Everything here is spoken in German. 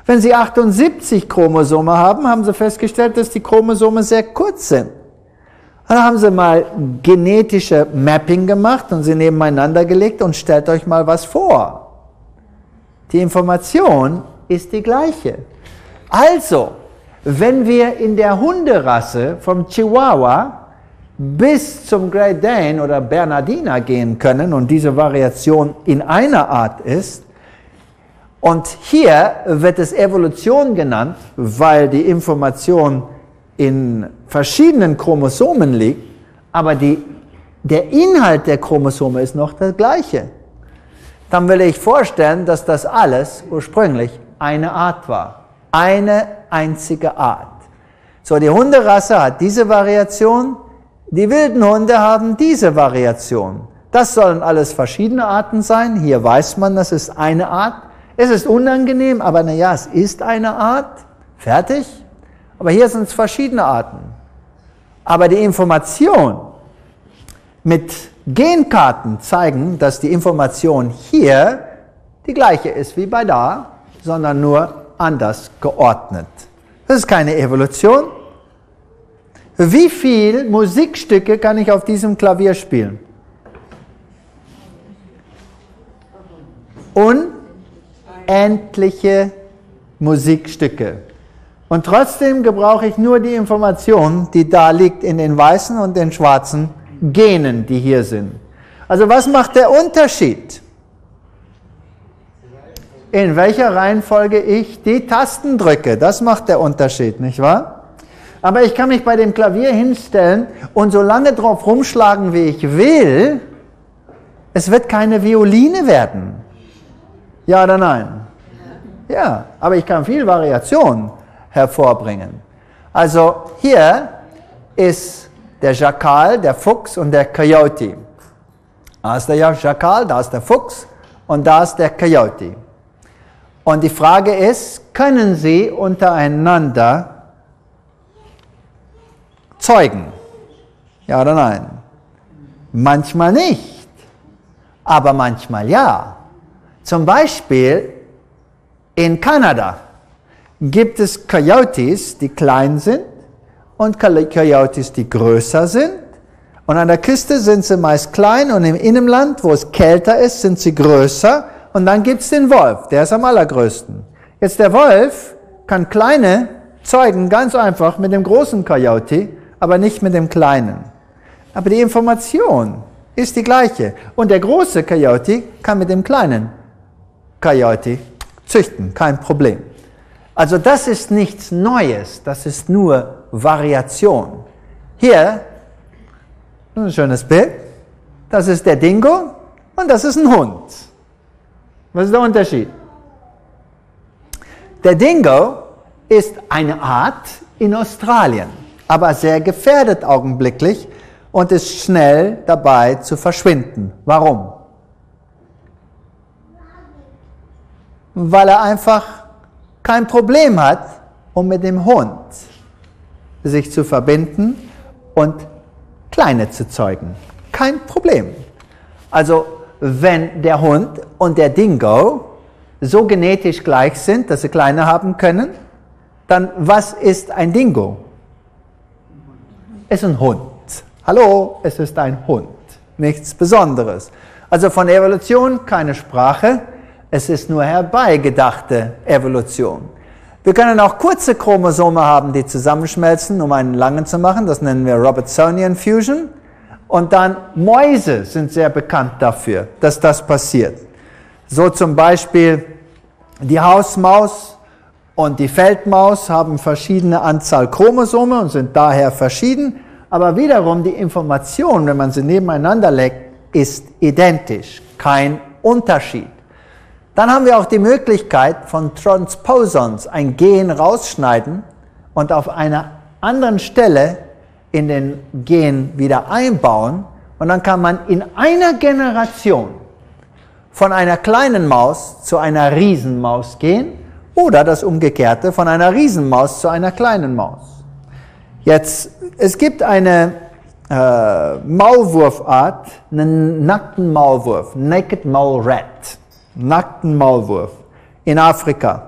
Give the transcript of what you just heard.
Wenn Sie 78 Chromosome haben, haben Sie festgestellt, dass die Chromosome sehr kurz sind. Dann haben Sie mal genetische Mapping gemacht und sie nebeneinander gelegt und stellt euch mal was vor. Die Information ist die gleiche. Also, wenn wir in der Hunderasse vom Chihuahua bis zum Great Dane oder Bernardiner gehen können und diese Variation in einer Art ist, und hier wird es Evolution genannt, weil die Information in verschiedenen Chromosomen liegt, aber der Inhalt der Chromosome ist noch der gleiche. Dann will ich vorstellen, dass das alles ursprünglich eine Art war. Eine einzige Art. So, die Hunderasse hat diese Variation, die wilden Hunde haben diese Variation. Das sollen alles verschiedene Arten sein. Hier weiß man, das ist eine Art. Es ist unangenehm, aber naja, es ist eine Art. Fertig. Aber hier sind es verschiedene Arten. Aber die Information mit Genkarten zeigen, dass die Information hier die gleiche ist wie bei da, sondern nur anders geordnet. Das ist keine Evolution. Wie viele Musikstücke kann ich auf diesem Klavier spielen? Unendliche Musikstücke. Und trotzdem gebrauche ich nur die Information, die da liegt in den weißen und den schwarzen Genen, die hier sind. Also was macht der Unterschied? In welcher Reihenfolge ich die Tasten drücke. Das macht der Unterschied, nicht wahr? Aber ich kann mich bei dem Klavier hinstellen und so lange drauf rumschlagen, wie ich will. Es wird keine Violine werden. Ja oder nein? Ja, aber ich kann viel Variation hervorbringen. Also hier ist der Schakal, der Fuchs und der Coyote. Da ist der Schakal, da ist der Fuchs und da ist der Coyote. Und die Frage ist, können sie untereinander zeugen? Ja oder nein? Manchmal nicht, aber manchmal ja. Zum Beispiel in Kanada gibt es Coyotes, die klein sind und Coyotes, die größer sind. Und an der Küste sind sie meist klein und im Innenland, wo es kälter ist, sind sie größer. Und dann gibt es den Wolf, der ist am allergrößten. Jetzt der Wolf kann kleine zeugen, ganz einfach mit dem großen Coyote, aber nicht mit dem kleinen. Aber die Information ist die gleiche. Und der große Coyote kann mit dem kleinen Coyote züchten, kein Problem. Also das ist nichts Neues, das ist nur Variation. Hier, ein schönes Bild, das ist der Dingo und das ist ein Hund. Was ist der Unterschied? Der Dingo ist eine Art in Australien, aber sehr gefährdet augenblicklich und ist schnell dabei zu verschwinden. Warum? Weil er einfach kein Problem hat, um mit dem Hund sich zu verbinden und Kleine zu zeugen. Kein Problem. Also wenn der Hund und der Dingo so genetisch gleich sind, dass sie Kleine haben können, dann was ist ein Dingo? Es ist ein Hund. Hallo, es ist ein Hund. Nichts Besonderes. Also von Evolution keine Sprache. Es ist nur herbeigedachte Evolution. Wir können auch kurze Chromosome haben, die zusammenschmelzen, um einen langen zu machen. Das nennen wir Robertsonian Fusion. Und dann Mäuse sind sehr bekannt dafür, dass das passiert. So zum Beispiel die Hausmaus und die Feldmaus haben verschiedene Anzahl Chromosome und sind daher verschieden. Aber wiederum die Information, wenn man sie nebeneinander legt, ist identisch. Kein Unterschied. Dann haben wir auch die Möglichkeit von Transposons, ein Gen rausschneiden und auf einer anderen Stelle in den Gen wieder einbauen. Und dann kann man in einer Generation von einer kleinen Maus zu einer Riesenmaus gehen oder das Umgekehrte, von einer Riesenmaus zu einer kleinen Maus. Jetzt, es gibt eine Maulwurfart, einen nackten Maulwurf, Naked Mole Rat. Nackten Maulwurf in Afrika.